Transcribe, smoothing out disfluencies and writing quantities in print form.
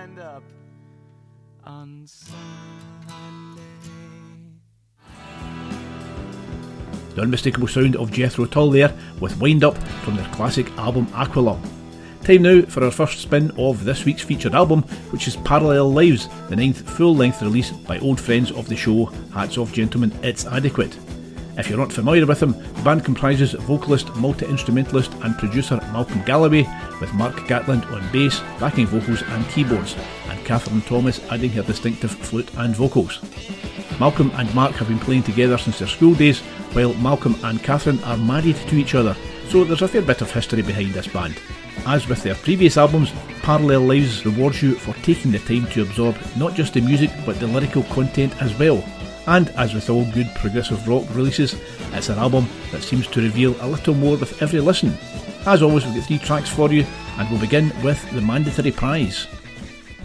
stand up on Sunday. The unmistakable sound of Jethro Tull there with Wind Up from their classic album Aqualung. Time now for our first spin of this week's featured album, which is Parallel Lives, the 9th full-length release by old friends of the show, Hats Off Gentlemen, It's Adequate. If you're not familiar with them, the band comprises vocalist, multi-instrumentalist and producer Malcolm Galloway, with Mark Gatland on bass, backing vocals and keyboards, and Catherine Thomas adding her distinctive flute and vocals. Malcolm and Mark have been playing together since their school days, while Malcolm and Catherine are married to each other, so there's a fair bit of history behind this band. As with their previous albums, Parallel Lives rewards you for taking the time to absorb not just the music but the lyrical content as well. And as with all good progressive rock releases, it's an album that seems to reveal a little more with every listen. As always, we've got 3 tracks for you, and we'll begin with the mandatory prize.